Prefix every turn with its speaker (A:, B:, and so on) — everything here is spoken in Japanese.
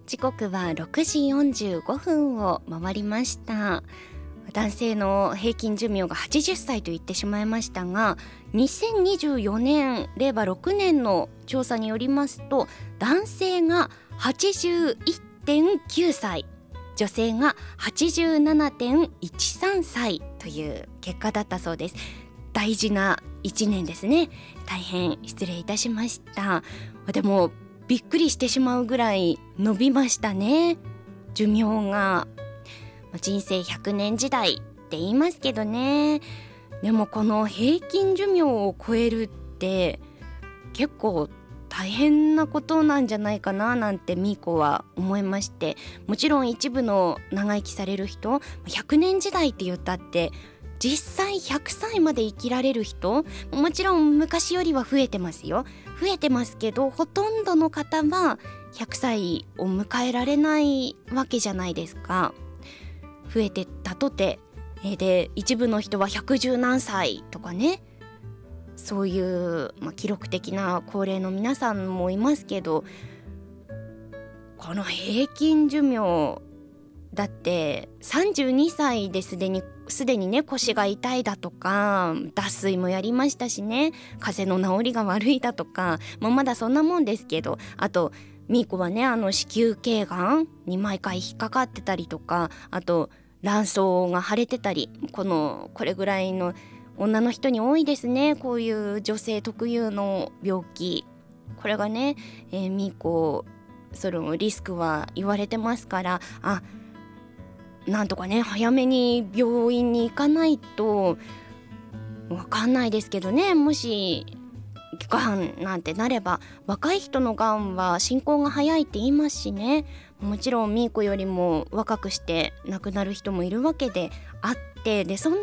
A: 時刻は6時45分を回りました。男性の平均寿命が80歳と言ってしまいましたが、2024年令和6年の調査によりますと、男性が 81.9 歳、女性が 87.13 歳という結果だったそうです。大事な1年ですね。大変失礼いたしました。でもびっくりしてしまうぐらい伸びましたね、寿命が。人生100年時代って言いますけどね。でもこの平均寿命を超えるって結構大変なことなんじゃないかななんてミーコは思いまして、もちろん一部の長生きされる人、100年時代って言ったって実際100歳まで生きられる人もちろん昔よりは増えてますよ。増えてますけど、ほとんどの方は100歳を迎えられないわけじゃないですか。増えてたとてで一部の人は110何歳とかね、そういう、記録的な高齢の皆さんもいますけど、この平均寿命だって32歳ですでにね、腰が痛いだとか脱水もやりましたしね、風邪の治りが悪いだとか、まだそんなもんですけど、あとミーコはね、子宮頸がんに毎回引っかかってたりとか、あと卵巣が腫れてたり、これぐらいの女の人に多いですね、こういう女性特有の病気。これがね、ミーコそのリスクは言われてますから、なんとかね早めに病院に行かないとわかんないですけどね。もしがんなんてなれば、若い人のがんは進行が早いって言いますしね。もちろんミーコよりも若くして亡くなる人もいるわけであって、でそん